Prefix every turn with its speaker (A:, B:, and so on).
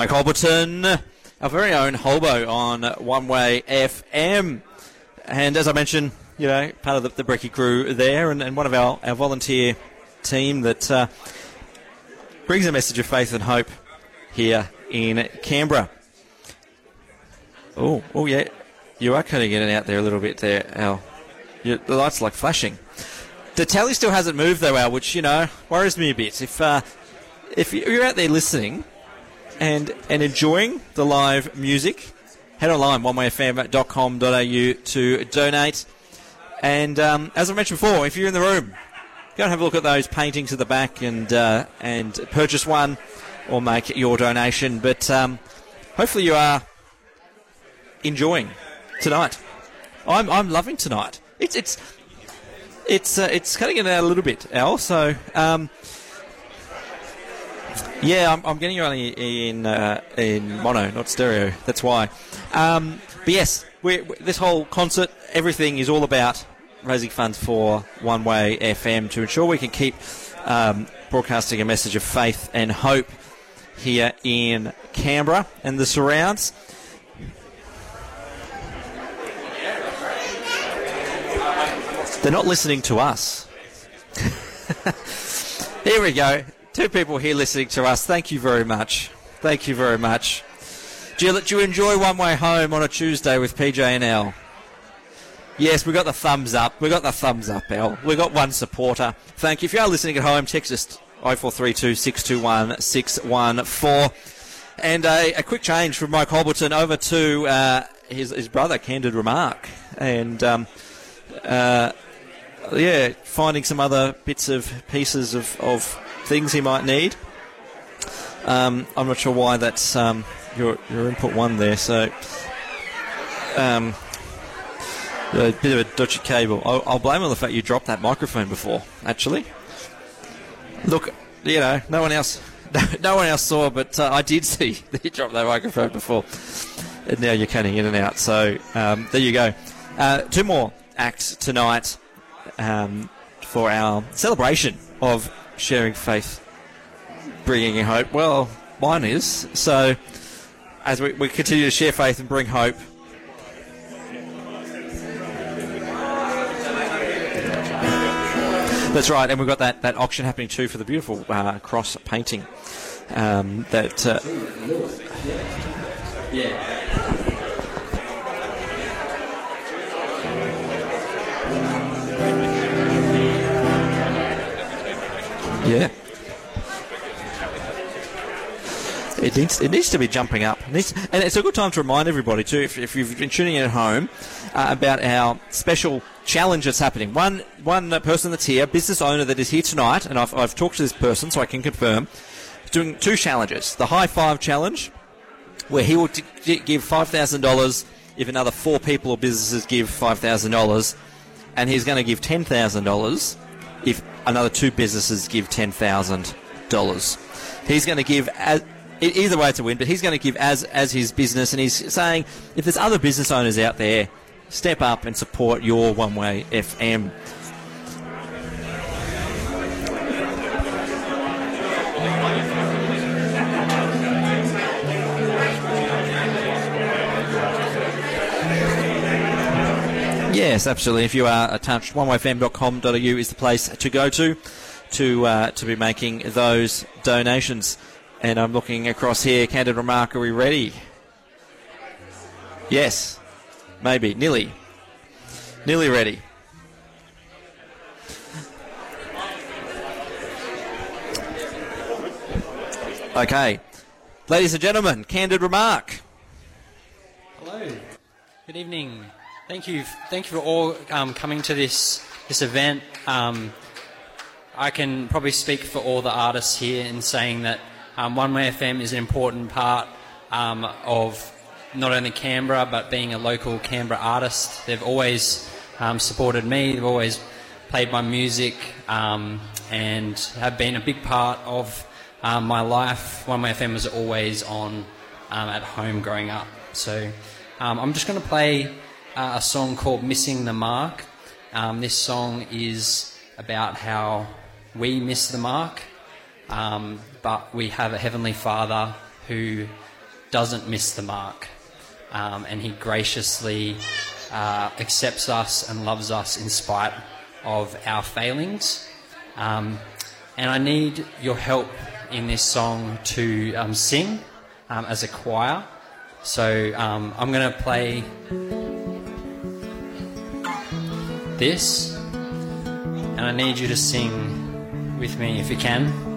A: Mike Holberton, our very own Holbo on One Way FM. And as I mentioned, you know, part of the Brekkie crew there and one of our volunteer team that brings a message of faith and hope here in Canberra. Oh, yeah. You are cutting in and out there a little bit there, Al. The light's like flashing. The tally still hasn't moved though, Al, which, you know, worries me a bit. If you're out there listening and enjoying the live music, head online, onewayfm.com.au to donate. And as I mentioned before, if you're in the room, go and have a look at those paintings at the back and purchase one or make your donation. But hopefully you are enjoying tonight. I'm loving tonight. It's cutting it out a little bit, Al. So yeah, I'm getting you only in mono, not stereo. That's why. But yes, this whole concert, everything is all about raising funds for One Way FM to ensure we can keep broadcasting a message of faith and hope here in Canberra and the surrounds. They're not listening to us. Here we go. 2 people here listening to us. Thank you very much. Thank you very much. Do you enjoy One Way Home on a Tuesday with PJ and Al? Yes, we got the thumbs up. We got the thumbs up, Al. We got one supporter. Thank you. If you are listening at home, text us 0432 621 614. And a quick change from Mike Holberton over to his brother, Candid Remark. And finding some other bits of pieces of things he might need. I'm not sure why that's your input one there. So a bit of a dodgy cable. I'll blame on the fact you dropped that microphone before. Actually, look, you know, no one else saw, but I did see that you dropped that microphone before, and now you're cutting in and out. So there you go. 2 more acts tonight for our celebration of sharing faith, bringing hope. Well, mine is. So as we continue to share faith and bring hope, that's right. And we've got that auction happening too for the beautiful cross painting Yeah. It needs to be jumping up. And it's a good time to remind everybody, too, if you've been tuning in at home, about our special challenge that's happening. One person that's here, business owner that is here tonight, and I've talked to this person so I can confirm, doing 2 challenges. The High Five Challenge, where he will give $5,000 if another 4 people or businesses give $5,000, and he's going to give $10,000 if another 2 businesses give $10,000. He's going to give, either way to win, but he's going to give as his business, and he's saying if there's other business owners out there, step up and support your One Way FM. Yes, absolutely. If you are touched, onewayfm.com.au is the place to go to be making those donations. And I'm looking across here. Candid Remark, are we ready? Yes. Maybe. Nearly ready. Okay. Ladies and gentlemen, Candid Remark.
B: Hello. Good evening. Thank you for all coming to this event. I can probably speak for all the artists here in saying that One Way FM is an important part of not only Canberra but being a local Canberra artist. They've always supported me. They've always played my music and have been a big part of my life. One Way FM was always on at home growing up. So I'm just going to play a song called Missing the Mark. This song is about how we miss the mark, but we have a Heavenly Father who doesn't miss the mark, and he graciously accepts us and loves us in spite of our failings. And I need your help in this song to sing as a choir. So I'm going to play this, and I need you to sing with me if you can.